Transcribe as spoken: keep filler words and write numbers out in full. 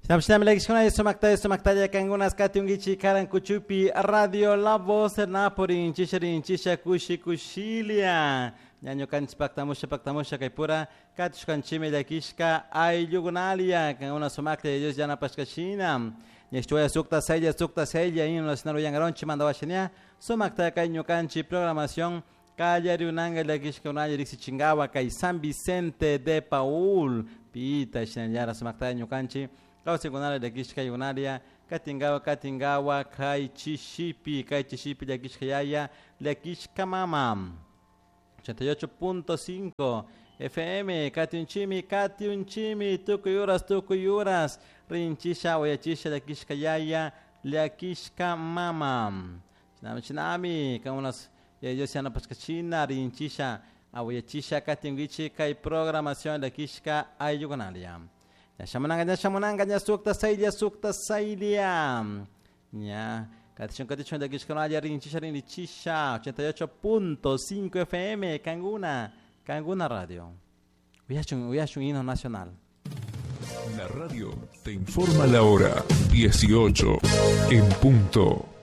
Samshinam Lekishkona Sumakta Sumakta Kangunas Katungichi Karankuchupi Radio La Voz Naporin Chisharin Chisha Kushi Kushilia Nyanyo Kanchpaktamusha Paktamusha Kaipura Katushkanchime Lakishka Ayugunalia Kanguna Sumakta Dios Jana Pashkashina Nyestuya Sukta Seya Sukta Seya in los Naruyangaronchi Mandawashania Sumakta Kainyo Kanchi Programación Calle Unanga Lakishka Unaya Rixichingawa Kai San Vicente de Paul Pita Shinayara Sumakta Nyukanchi Kausigunala de Gishka Yunaria, Katingawa, Katingawa, Kai Chishipi, Kai Chishipi de Gishkaya, Lekishka Mamam. ochenta y ocho punto cinco F M, Katunchimi, Katunchimi, Tukuyuras, Tukuyuras, Rinchisha, Oyachisha de Gishkaya, Lekishka Mamam. Chinami, Chinami, Kamunas, Yosiana Pascachina, Rinchisha, Oyachisha, Katingichi, Kai Programación de Gishka Ayugunalia. Shamananga nya shamananga nya sukta sailia sukta sailia nya katichon katichon de Gishkanalia Rinchisha Rinchisha ochenta y ocho punto cinco F M Kanguna Kanguna Radio Uyashun Uyashun himno nacional. La radio te informa la hora dieciocho en punto.